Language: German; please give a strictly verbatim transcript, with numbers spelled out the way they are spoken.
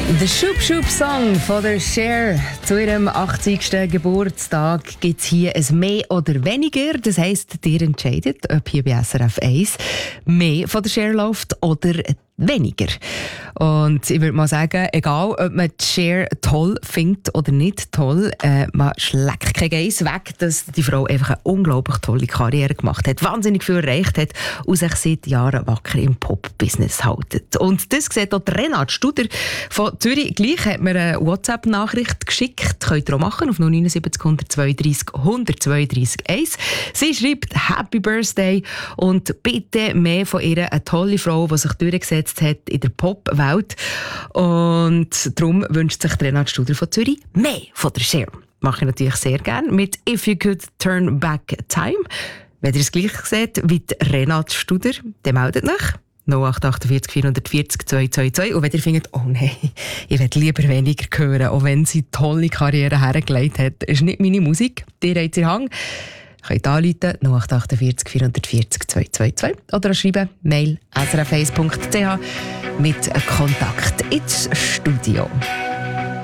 Der Schub Schub Song von der Cher zu ihrem achtzigsten Geburtstag gibt es hier ein mehr oder weniger. Das heisst, ihr entscheidet, ob hier bei S R F eins mehr von der Cher läuft oder weniger. Und ich würde mal sagen, egal ob man die Cher toll findet oder nicht toll, äh, man schlägt kein Geiss weg, dass die Frau einfach eine unglaublich tolle Karriere gemacht hat, wahnsinnig viel erreicht hat und sich seit Jahren wacker im Pop-Business hält. Und das sieht auch Renate Studer von Zürich gleich, hat mir eine WhatsApp-Nachricht geschickt, könnt ihr auch machen, auf null neun sieben null zwei drei eins null zwei drei eins. Sie schreibt «Happy Birthday» und bitte mehr von ihr, eine tolle Frau, die sich durchgesetzt hat in der Pop-Welt. Und darum wünscht sich Renate Studer von Zürich mehr von der Cher. Mache ich natürlich sehr gerne mit «If You Could Turn Back Time». Wenn ihr es gleich seht wie Renate Studer, dann meldet euch. null acht acht vier vier vier null zwei zwei zwei. Und wenn ihr findet, oh nein, ich will lieber weniger hören, auch wenn sie eine tolle Karriere hergelegt hat, ist nicht meine Musik, die habt ihr Hang, könnt anrufen null acht acht vier vier vier zwei zwei zwei oder schreiben mail s r f eins punkt c h mit Kontakt ins Studio.